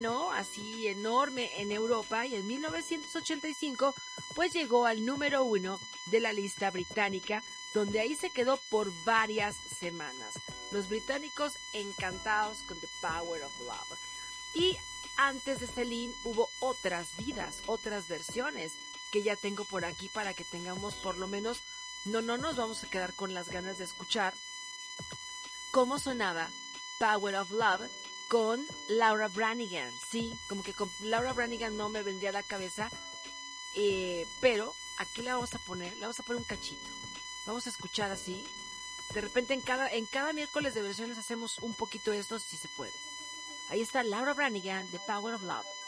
¿no? Así enorme en Europa y en 1985 pues llegó al número 1 de la lista británica, donde ahí se quedó por varias semanas. Los británicos encantados con The Power of Love. Y antes de Celine hubo otras vidas, otras versiones que ya tengo por aquí para que tengamos por lo menos, no nos vamos a quedar con las ganas de escuchar cómo sonaba Power of Love con Laura Branigan. Sí, como que con Laura Branigan no me vendría a la cabeza, pero aquí la vamos a poner un cachito. Vamos a escuchar así. De repente en cada miércoles de versiones hacemos un poquito esto si se puede. Ahí está Laura Branigan de Power of Love.